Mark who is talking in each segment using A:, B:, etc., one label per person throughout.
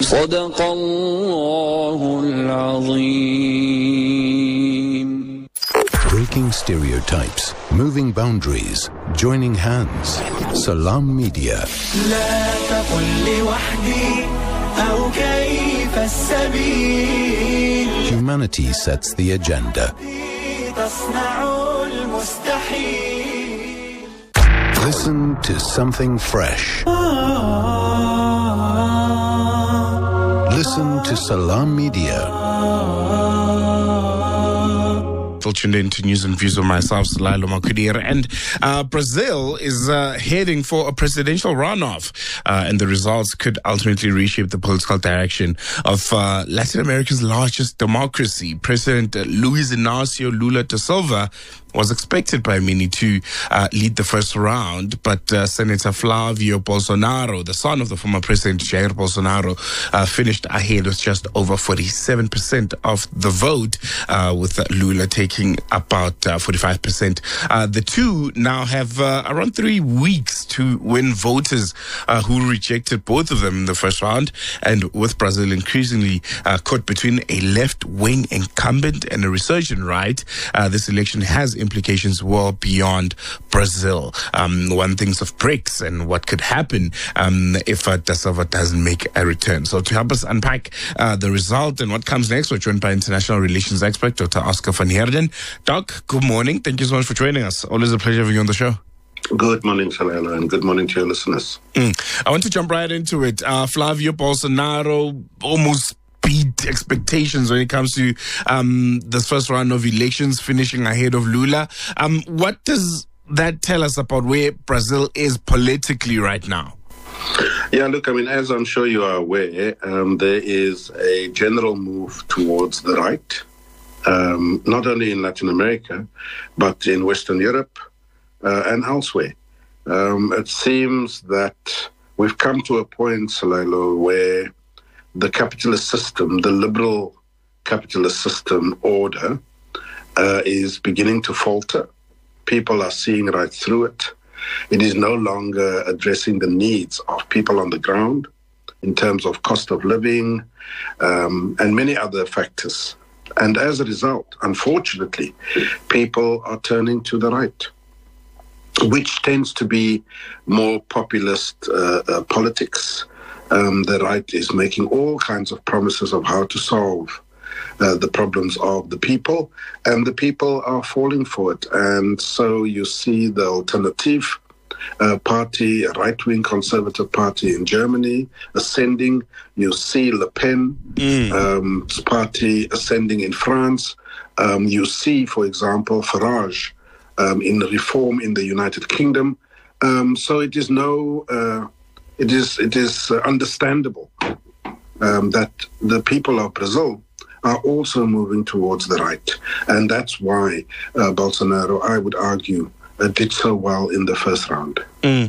A: صدق الله العظيم.
B: Breaking stereotypes, moving boundaries, joining hands. Salam Media.
C: لا تقل لوحدي أو كيف السبيل.
B: Humanity sets the agenda.
C: تصنع المستحيل.
B: Listen to something fresh. Listen to Salam Media.
D: Tuned into News and Views with myself, Salailo Makudir. And Brazil is heading for a presidential runoff, and the results could ultimately reshape the political direction of Latin America's largest democracy. President Luiz Inácio Lula da Silva was expected by many to lead the first round, but Senator Flavio Bolsonaro, the son of the former President Jair Bolsonaro, finished ahead with just over 47% of the vote, with Lula taking about 45%. The two now have around 3 weeks to win voters who rejected both of them in the first round, and with Brazil increasingly caught between a left-wing incumbent and a resurgent right, this election has implications well beyond Brazil. One thinks of BRICS and what could happen if Da Silva doesn't make a return. So to help us unpack the result and what comes next, we're joined by international relations expert Dr. Oscar van Heerden. Doc, good morning. Thank you so much for joining us. Always a pleasure having you on the show.
E: Good morning, Salailo, and good morning to your listeners.
D: I want to jump right into it. Flavio Bolsonaro almost beat expectations when it comes to this first round of elections, finishing ahead of Lula. What does that tell us about where Brazil is politically right now?
E: Yeah, look, I mean, as I'm sure you are aware, there is a general move towards the right, not only in Latin America, but in Western Europe and elsewhere. It seems that we've come to a point, Salailo, where the capitalist system, the liberal capitalist system order, is beginning to falter. People are seeing right through it. It is no longer addressing the needs of people on the ground in terms of cost of living and many other factors. And as a result, unfortunately, people are turning to the right, which tends to be more populist politics. The right is making all kinds of promises of how to solve the problems of the people, and the people are falling for it. And so you see the Alternative Party, a right-wing conservative party in Germany, ascending. You see Le Pen's party ascending in France. You see, for example, Farage in Reform in the United Kingdom. So it is it is understandable that the people of Brazil are also moving towards the right. And that's why Bolsonaro, I would argue, did so well in the first round.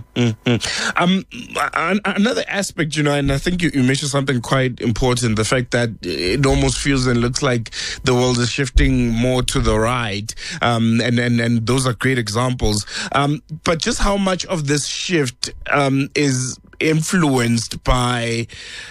D: Another aspect, and I think you mentioned something quite important, the fact that it almost feels and looks like the world is shifting more to the right, and those are great examples. But just how much of this shift is influenced by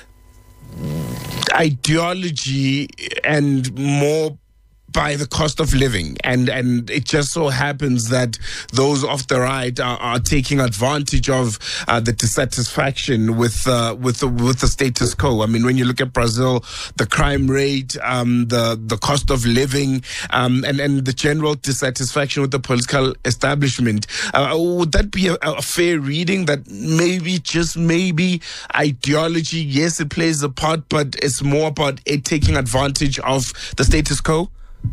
D: ideology and more by the cost of living, and it just so happens that those of the right are taking advantage of the dissatisfaction with the status quo. I mean, when you look at Brazil, the crime rate, the cost of living, and the general dissatisfaction with the political establishment, would that be a fair reading that maybe ideology, yes, it plays a part, but it's more about it taking advantage of the status quo?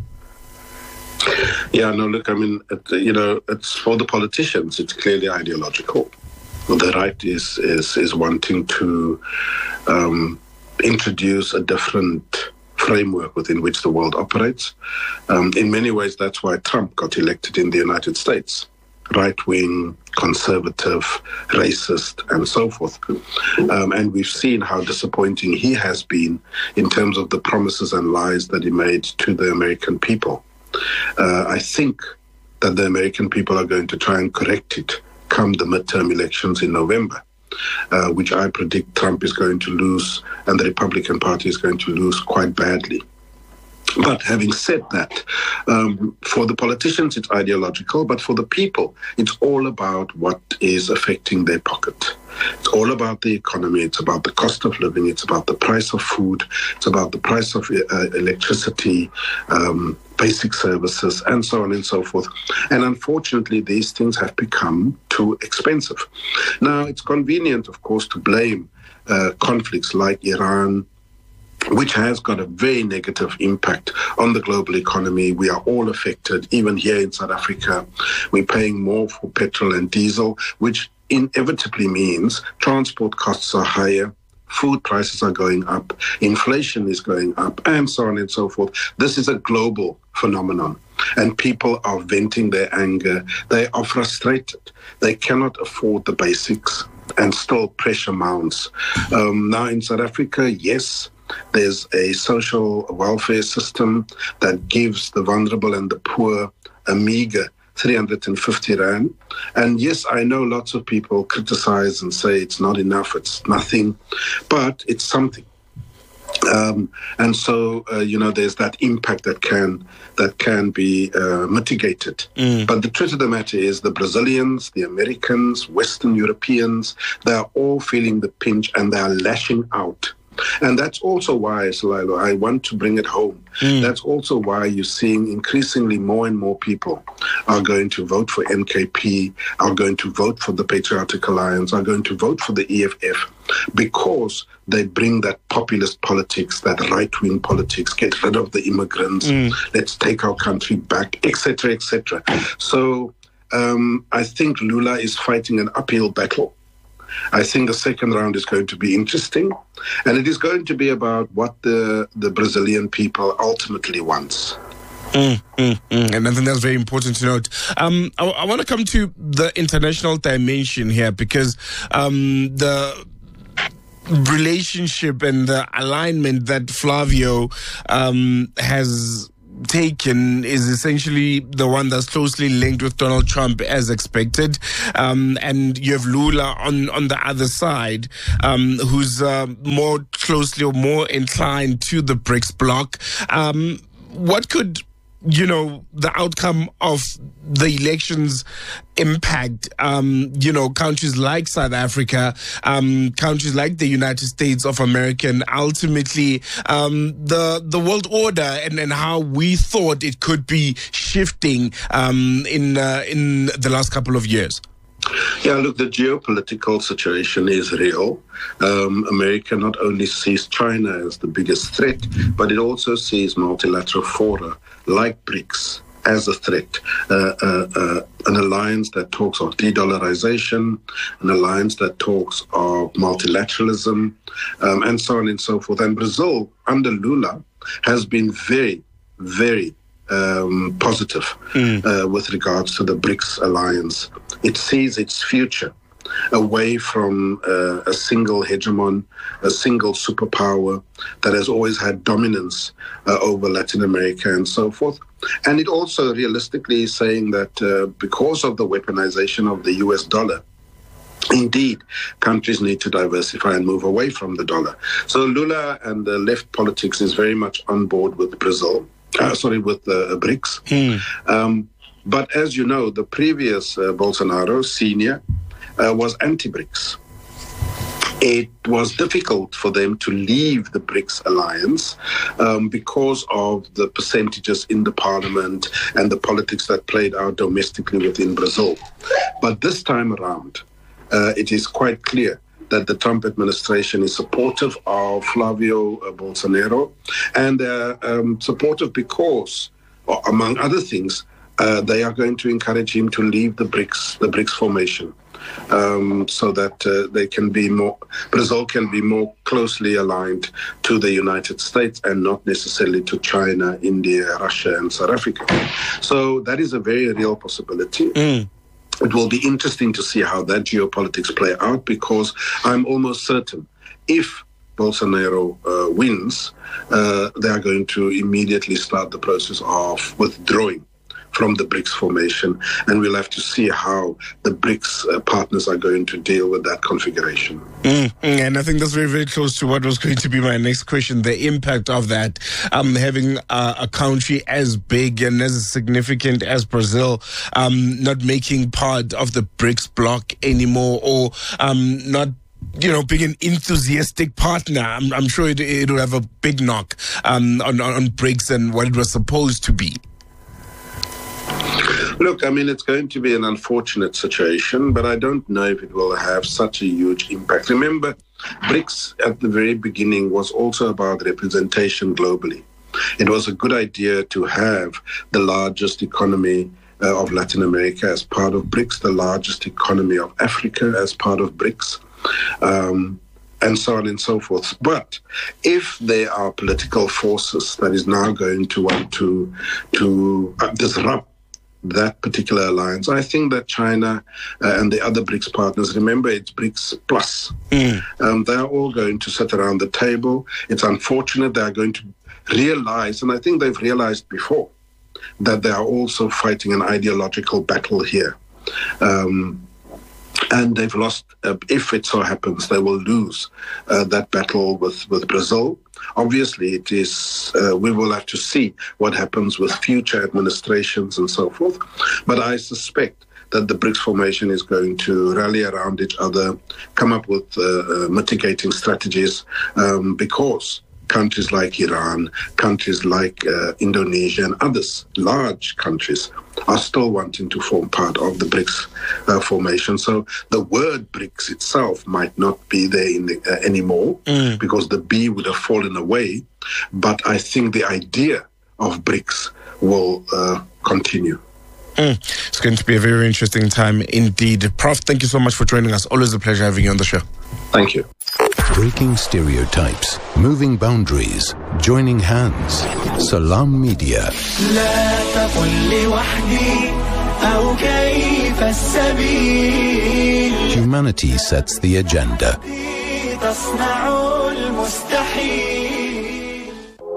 E: Yeah, no, look, I mean, it's for the politicians, it's clearly ideological. The right is wanting to introduce a different framework within which the world operates. In many ways, that's why Trump got elected in the United States. Right-wing, conservative, racist, and so forth. And we've seen how disappointing he has been in terms of the promises and lies that he made to the American people. I think that the American people are going to try and correct it come the midterm elections in November. which I predict Trump is going to lose and the Republican Party is going to lose quite badly. But having said that, for the politicians, it's ideological, but for the people, it's all about what is affecting their pocket. It's all about the economy. It's about the cost of living. It's about the price of food. It's about the price of electricity, basic services, and so on and so forth. And unfortunately, these things have become too expensive. Now, it's convenient, of course, to blame conflicts like Iran, which has got a very negative impact on the global economy. We are all affected. Even here in South Africa, we're paying more for petrol and diesel, which inevitably means transport costs are higher, food prices are going up, inflation is going up, and so on and so forth. This is a global phenomenon, and people are venting their anger. They are frustrated. They cannot afford the basics, and still pressure mounts. Now in South Africa, yes, there's a social welfare system that gives the vulnerable and the poor a meager 350 Rand. And yes, I know lots of people criticize and say it's not enough, it's nothing, but it's something. And so, there's that impact that can be mitigated. But the truth of the matter is the Brazilians, the Americans, Western Europeans, they are all feeling the pinch and they are lashing out. And that's also why, Salilo, I want to bring it home. That's also why you're seeing increasingly more and more people are going to vote for NKP, are going to vote for the Patriotic Alliance, are going to vote for the EFF, because they bring that populist politics, that right-wing politics, get rid of the immigrants, let's take our country back, etc., etc. So I think Lula is fighting an uphill battle. I think the second round is going to be interesting, and it is going to be about what the Brazilian people ultimately wants.
D: And I think that's very important to note. I want to come to the international dimension here, because the relationship and the alignment that Flavio has taken is essentially the one that's closely linked with Donald Trump, as expected, and you have Lula on the other side, who's more closely or more inclined to the BRICS bloc. What could the outcome of the elections impact, countries like South Africa, countries like the United States of America, and ultimately the world order and how we thought it could be shifting in the last couple of years?
E: Yeah, look, the geopolitical situation is real. America not only sees China as the biggest threat, but it also sees multilateral fora like BRICS as a threat. An alliance that talks of de-dollarization, an alliance that talks of multilateralism, and so on and so forth. And Brazil, under Lula, has been very, very positive with regards to the BRICS alliance. It sees its future away from a single hegemon, a single superpower that has always had dominance over Latin America and so forth. And it also realistically is saying that because of the weaponization of the US dollar, indeed, countries need to diversify and move away from the dollar. So Lula and the left politics is very much on board with Brazil. With the BRICS. But as you know, the previous Bolsonaro, senior, was anti-BRICS. It was difficult for them to leave the BRICS alliance because of the percentages in the parliament and the politics that played out domestically within Brazil. But this time around, it is quite clear that the Trump administration is supportive of Flavio Bolsonaro, and supportive because, among other things, they are going to encourage him to leave the BRICS formation, so that they can be Brazil can be more closely aligned to the United States and not necessarily to China, India, Russia, and South Africa. So that is a very real possibility. It will be interesting to see how that geopolitics play out, because I'm almost certain if Bolsonaro wins, they are going to immediately start the process of withdrawing from the BRICS formation, and we'll have to see how the BRICS partners are going to deal with that configuration.
D: And I think that's very, very close to what was going to be my next question, the impact of that, having a country as big and as significant as Brazil not making part of the BRICS bloc anymore, or not being an enthusiastic partner. I'm sure it will have a big knock on BRICS and what it was supposed to be.
E: Look, I mean, it's going to be an unfortunate situation, but I don't know if it will have such a huge impact. Remember, BRICS at the very beginning was also about representation globally. It was a good idea to have the largest economy of Latin America as part of BRICS, the largest economy of Africa as part of BRICS, and so on and so forth. But if there are political forces that is now going to want to disrupt that particular alliance, I think that China and the other BRICS partners, remember it's BRICS plus, they're all going to sit around the table. It's unfortunate they are going to realize, and I think they've realized before, that they are also fighting an ideological battle here. And they've lost, if it so happens, they will lose that battle with Brazil. Obviously, it is. We will have to see what happens with future administrations and so forth. But I suspect that the BRICS formation is going to rally around each other, come up with mitigating strategies, because countries like Iran, countries like Indonesia and others, large countries, are still wanting to form part of the BRICS formation. So the word BRICS itself might not be there anymore, because the B would have fallen away. But I think the idea of BRICS will continue.
D: It's going to be a very interesting time indeed. Prof, thank you so much for joining us. Always a pleasure having you on the show.
E: Thank you.
B: Breaking stereotypes, moving boundaries, joining hands. Salam Media.
C: لا تقل لوحدي أو كيف السبيل.
B: Humanity sets the agenda.
C: تصنع المستحيل.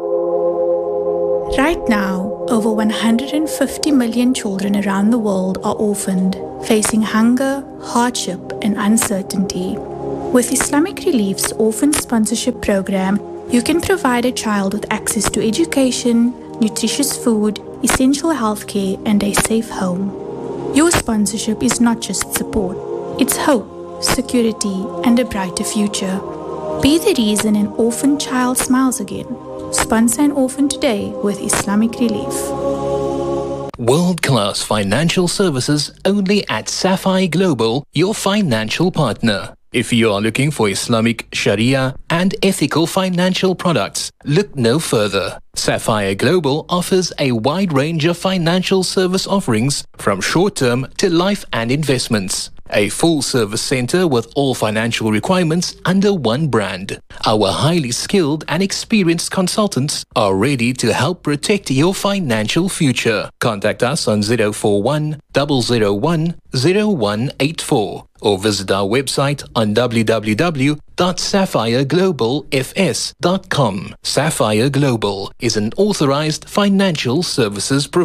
F: Right now, over 150 million children around the world are orphaned, facing hunger, hardship, and uncertainty. With Islamic Relief's Orphan Sponsorship Program, you can provide a child with access to education, nutritious food, essential healthcare, and a safe home. Your sponsorship is not just support, it's hope, security, and a brighter future. Be the reason an orphan child smiles again. Sponsor an orphan today with Islamic Relief.
G: World-class financial services only at Sapphire Global, your financial partner. If you are looking for Islamic Sharia and ethical financial products, look no further. Sapphire Global offers a wide range of financial service offerings from short-term to life and investments. A full-service center with all financial requirements under one brand. Our highly skilled and experienced consultants are ready to help protect your financial future. Contact us on 041 001 0184 or visit our website on www.sapphireglobalfs.com. Sapphire Global is an authorized financial services provider.